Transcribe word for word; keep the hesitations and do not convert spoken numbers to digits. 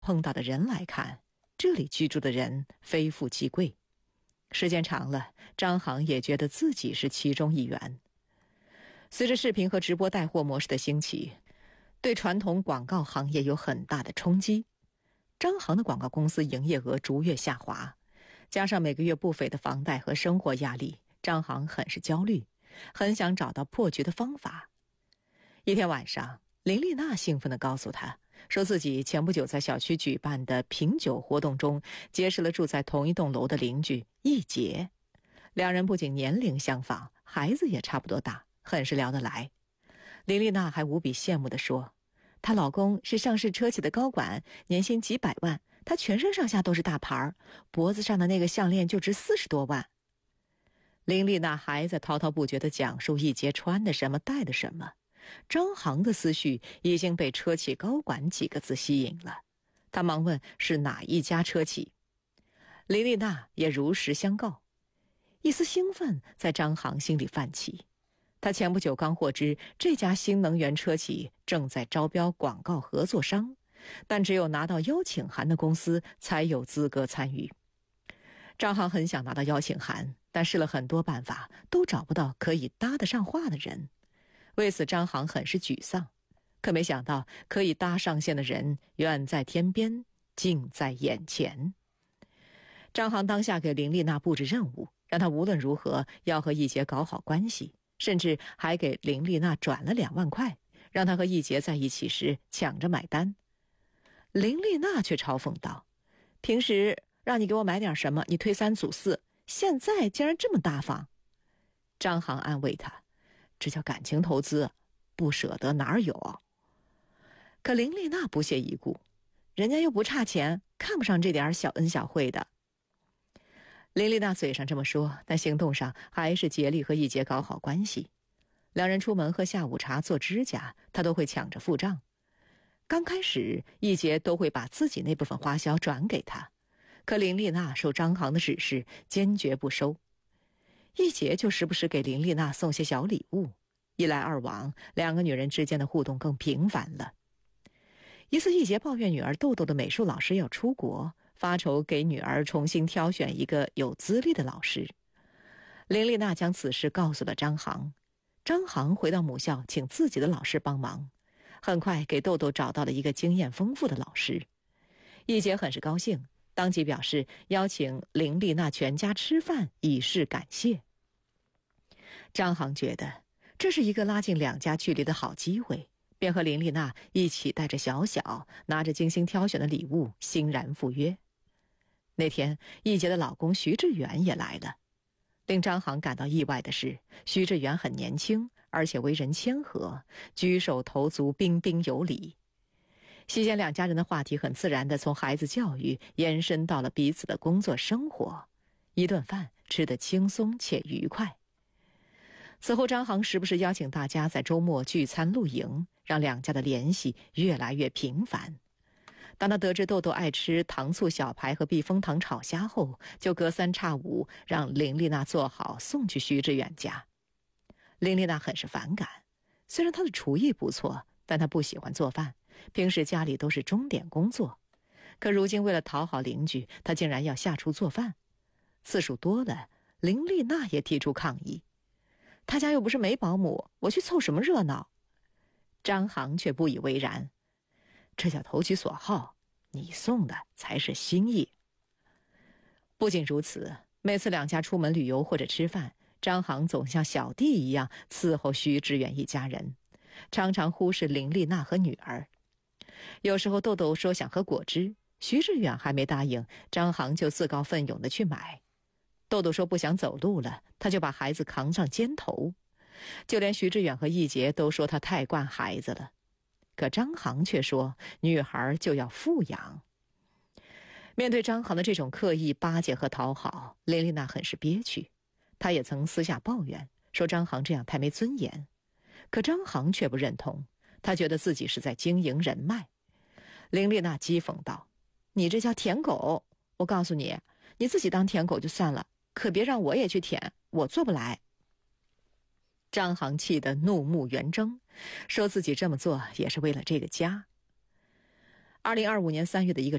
碰到的人来看，这里居住的人非富即贵。时间长了，张航也觉得自己是其中一员。随着视频和直播带货模式的兴起，对传统广告行业有很大的冲击。张航的广告公司营业额逐月下滑，加上每个月不菲的房贷和生活压力，张航很是焦虑，很想找到破局的方法。一天晚上，林丽娜兴奋地告诉他，说自己前不久在小区举办的品酒活动中结识了住在同一栋楼的邻居易杰，两人不仅年龄相仿，孩子也差不多大，很是聊得来。林丽娜还无比羡慕地说，她老公是上市车企的高管，年薪几百万，她全身上下都是大牌，脖子上的那个项链就值四十多万。林丽娜还在滔滔不绝地讲述易杰穿的什么戴的什么，张航的思绪已经被车企高管几个字吸引了，他忙问是哪一家车企。林丽娜也如实相告，一丝兴奋在张航心里泛起。他前不久刚获知这家新能源车企正在招标广告合作商，但只有拿到邀请函的公司才有资格参与。张航很想拿到邀请函，但试了很多办法，都找不到可以搭得上话的人。为此张航很是沮丧，可没想到可以搭上线的人远在天边，近在眼前。张航当下给林丽娜布置任务，让她无论如何要和易杰搞好关系，甚至还给林丽娜转了两万块，让她和易杰在一起时抢着买单。林丽娜却嘲讽道，平时让你给我买点什么你推三阻四，现在竟然这么大方。张航安慰她，这叫感情投资，不舍得哪儿有。可林丽娜不屑一顾，人家又不差钱，看不上这点小恩小惠的。林丽娜嘴上这么说，但行动上还是竭力和易杰搞好关系。两人出门喝下午茶做指甲，她都会抢着付账。刚开始易杰都会把自己那部分花销转给他，可林丽娜受张航的指示坚决不收。易杰就时不时给林丽娜送些小礼物，一来二往，两个女人之间的互动更频繁了。一次易杰抱怨女儿豆豆的美术老师要出国，发愁给女儿重新挑选一个有资历的老师。林丽娜将此事告诉了张航，张航回到母校请自己的老师帮忙，很快给豆豆找到了一个经验丰富的老师。易杰很是高兴，当即表示邀请林丽娜全家吃饭以示感谢。张航觉得这是一个拉近两家距离的好机会，便和林丽娜一起带着小小，拿着精心挑选的礼物，欣然赴约。那天易杰的老公徐志远也来了。令张航感到意外的是，徐志远很年轻，而且为人谦和，举手投足彬彬有礼。席间两家人的话题很自然地从孩子教育延伸到了彼此的工作生活，一顿饭吃得轻松且愉快。此后张航时不时邀请大家在周末聚餐露营，让两家的联系越来越频繁。当他得知豆豆爱吃糖醋小排和避风塘炒虾后，就隔三差五让林丽娜做好送去徐志远家。林丽娜很是反感，虽然她的厨艺不错，但她不喜欢做饭，平时家里都是钟点工作。可如今为了讨好邻居，她竟然要下厨做饭，次数多了，林丽娜也提出抗议。他家又不是没保姆，我去凑什么热闹？张航却不以为然，这叫投其所好，你送的才是心意。不仅如此，每次两家出门旅游或者吃饭，张航总像小弟一样伺候徐志远一家人，常常忽视林丽娜和女儿。有时候豆豆说想喝果汁，徐志远还没答应，张航就自告奋勇地去买。豆豆说不想走路了，他就把孩子扛上肩头。就连徐志远和易杰都说他太惯孩子了，可张航却说女孩就要富养。面对张航的这种刻意巴结和讨好，林丽娜很是憋屈。她也曾私下抱怨说张航这样太没尊严，可张航却不认同，他觉得自己是在经营人脉。林丽娜讥讽道，你这叫舔狗，我告诉你，你自己当舔狗就算了，可别让我也去舔，我做不来。张航气得怒目圆睁，说自己这么做也是为了这个家。 二零二五年三月的一个